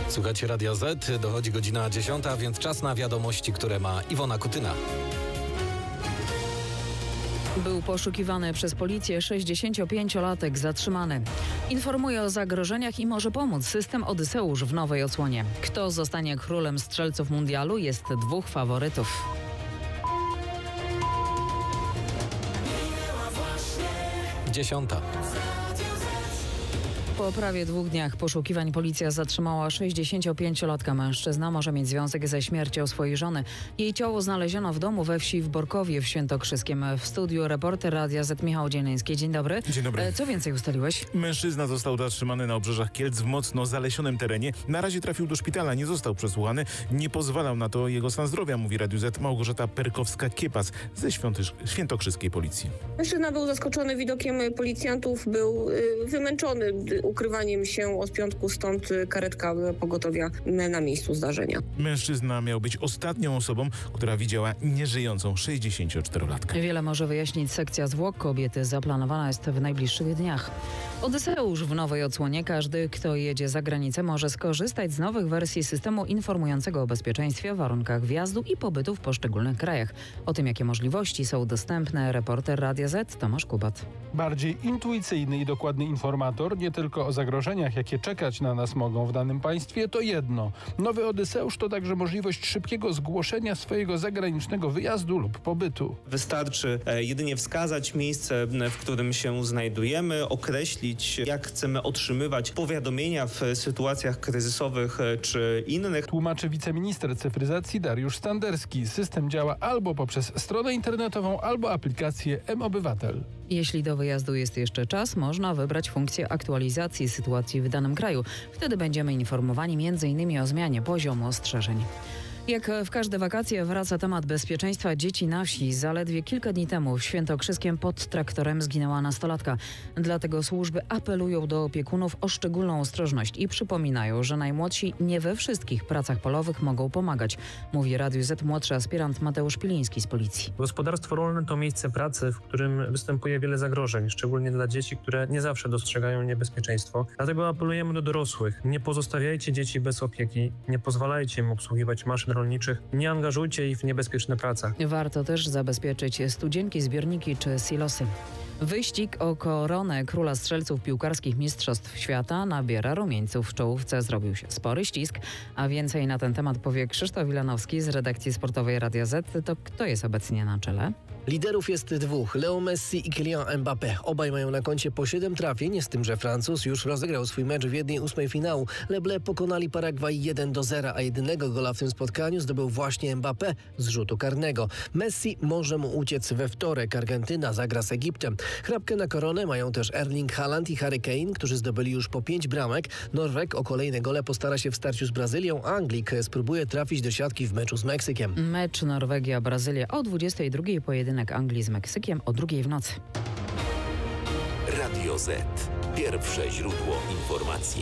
Słuchajcie Radia Z, dochodzi godzina 10, więc czas na wiadomości, które ma Iwona Kutyna. Był poszukiwany przez policję 65-latek zatrzymany. Informuje o zagrożeniach i może pomóc system Odyseusz w nowej odsłonie. Kto zostanie królem strzelców mundialu? Jest dwóch faworytów. Dziesiąta. Po prawie 2 dniach poszukiwań policja zatrzymała 65-latka. Mężczyzna może mieć związek ze śmiercią swojej żony. Jej ciało znaleziono w domu we wsi w Borkowie w Świętokrzyskiem. W studiu reporter Radia Z Michał Dzieliński. Dzień dobry. Dzień dobry. Co więcej ustaliłeś? Mężczyzna został zatrzymany na obrzeżach Kielc w mocno zalesionym terenie. Na razie trafił do szpitala, nie został przesłuchany. Nie pozwalał na to jego stan zdrowia, mówi Radiu Z Małgorzata Perkowska-Kiepas ze świętokrzyskiej policji. Mężczyzna był zaskoczony widokiem policjantów, był wymęczony ukrywaniem się od piątku, stąd karetka pogotowia na miejscu zdarzenia. Mężczyzna miał być ostatnią osobą, która widziała nieżyjącą 64-latkę. Wiele może wyjaśnić sekcja zwłok kobiety. Zaplanowana jest w najbliższych dniach. Odyseusz w nowej odsłonie. Każdy, kto jedzie za granicę, może skorzystać z nowych wersji systemu informującego o bezpieczeństwie, warunkach wjazdu i pobytu w poszczególnych krajach. O tym, jakie możliwości są dostępne, reporter Radia Z Tomasz Kubat. Bardziej intuicyjny i dokładny informator, nie tylko o zagrożeniach, jakie czekać na nas mogą w danym państwie, to jedno. Nowy Odyseusz to także możliwość szybkiego zgłoszenia swojego zagranicznego wyjazdu lub pobytu. Wystarczy jedynie wskazać miejsce, w którym się znajdujemy, określić, jak chcemy otrzymywać powiadomienia w sytuacjach kryzysowych czy innych. Tłumaczy wiceminister cyfryzacji Dariusz Standerski. System działa albo poprzez stronę internetową, albo aplikację mObywatel. Jeśli do wyjazdu jest jeszcze czas, można wybrać funkcję aktualizacji sytuacji w danym kraju. Wtedy będziemy informowani m.in. o zmianie poziomu ostrzeżeń. Jak w każde wakacje wraca temat bezpieczeństwa dzieci na wsi. Zaledwie kilka dni temu w Świętokrzyskiem pod traktorem zginęła nastolatka. Dlatego służby apelują do opiekunów o szczególną ostrożność i przypominają, że najmłodsi nie we wszystkich pracach polowych mogą pomagać, mówi Radiu Z młodszy aspirant Mateusz Piliński z policji. Gospodarstwo rolne to miejsce pracy, w którym występuje wiele zagrożeń, szczególnie dla dzieci, które nie zawsze dostrzegają niebezpieczeństwo. Dlatego apelujemy do dorosłych. Nie pozostawiajcie dzieci bez opieki, nie pozwalajcie im obsługiwać maszyn rolniczych, nie angażujcie ich w niebezpieczne prace. Warto też zabezpieczyć studzienki, zbiorniki czy silosy. Wyścig o koronę króla strzelców piłkarskich Mistrzostw Świata nabiera rumieńców. W czołówce zrobił się spory ścisk, a więcej na ten temat powie Krzysztof Wilanowski z redakcji sportowej Radia Z. To kto jest obecnie na czele? Liderów jest dwóch, Leo Messi i Kylian Mbappé. Obaj mają na koncie po 7 trafień, z tym, że Francuz już rozegrał swój mecz w 1/8 finału. Le Bleu pokonali Paragwaj 1-0, a jedynego gola w tym spotkaniu zdobył właśnie Mbappé z rzutu karnego. Messi może mu uciec we wtorek. Argentyna zagra z Egiptem. Chrapkę na koronę mają też Erling Haaland i Harry Kane, którzy zdobyli już po 5 bramek. Norweg o kolejne gole postara się w starciu z Brazylią, a Anglik spróbuje trafić do siatki w meczu z Meksykiem. Mecz Norwegia-Brazylia o 22:00, pojedynek Anglii z Meksykiem o 2:00 w nocy. Radio Z. Pierwsze źródło informacji.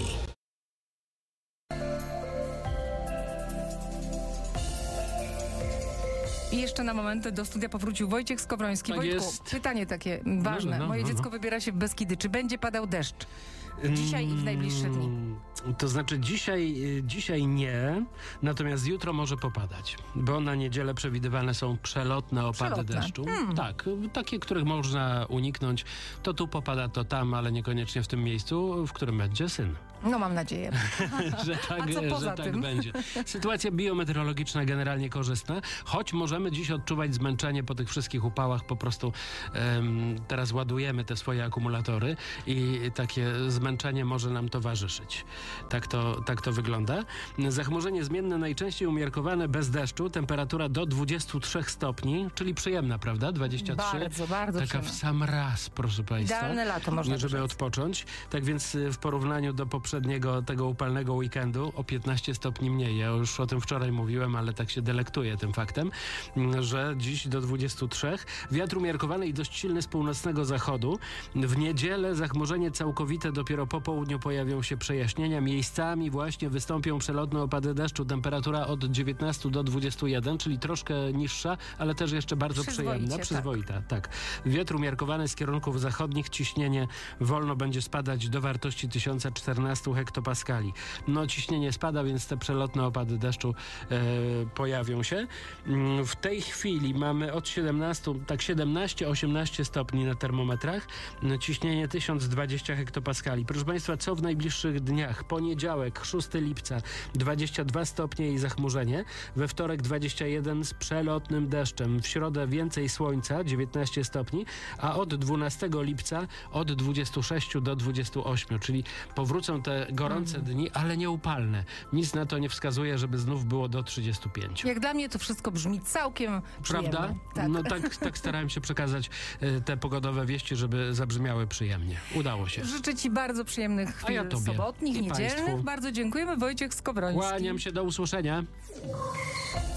I jeszcze na moment do studia powrócił Wojciech Skowroński. Tak Wojtku, jest. pytanie takie ważne. Moje dziecko wybiera się w Beskidy. Czy będzie padał deszcz? Dzisiaj i w najbliższe dni. To znaczy dzisiaj nie, natomiast jutro może popadać, bo na niedzielę przewidywane są przelotne opady deszczu. Tak, takie, których można uniknąć. To tu popada, to tam, ale niekoniecznie w tym miejscu, w którym będzie syn. No mam nadzieję. że tak będzie. Sytuacja biometeorologiczna generalnie korzystna, choć możemy dziś odczuwać zmęczenie po tych wszystkich upałach. Po prostu teraz ładujemy te swoje akumulatory i takie zmęczenie może nam towarzyszyć. Tak to wygląda. Zachmurzenie zmienne, najczęściej umiarkowane, bez deszczu. Temperatura do 23 stopni, czyli przyjemna, prawda? 23. Bardzo Taka przyjemna. w sam raz, proszę Państwa. Idealne lato można żeby powiedzieć. odpocząć. Tak więc w porównaniu do poprzedniego, tego upalnego weekendu, o 15 stopni mniej. Ja już o tym wczoraj mówiłem, ale tak się delektuję tym faktem, że dziś do 23. Wiatr umiarkowany i dość silny z północnego zachodu. W niedzielę zachmurzenie całkowite, dopiero po południu pojawią się przejaśnienia. Miejscami właśnie wystąpią przelotne opady deszczu. Temperatura od 19 do 21, czyli troszkę niższa, ale też jeszcze bardzo przyjemna. Przyzwoita, tak. Wiatr umiarkowany z kierunków zachodnich. Ciśnienie wolno będzie spadać do wartości 1014 11 hektopaskali. No ciśnienie spada, więc te przelotne opady deszczu pojawią się. W tej chwili mamy od 17-18 stopni na termometrach, ciśnienie 1020 hektopaskali. Proszę Państwa, co w najbliższych dniach? Poniedziałek, 6 lipca, 22 stopnie i zachmurzenie. We wtorek 21 z przelotnym deszczem. W środę więcej słońca, 19 stopni, a od 12 lipca od 26 do 28, czyli powrócą te gorące dni, ale nieupalne. Nic na to nie wskazuje, żeby znów było do 35. Jak dla mnie to wszystko brzmi całkiem przyjemnie. Prawda? Tak. No tak starałem się przekazać te pogodowe wieści, żeby zabrzmiały przyjemnie. Udało się. Życzę Ci bardzo przyjemnych chwil sobotnich, niedzielnych. Państwu. Bardzo dziękujemy. Wojciech Skowroński. Kłaniam się, do usłyszenia.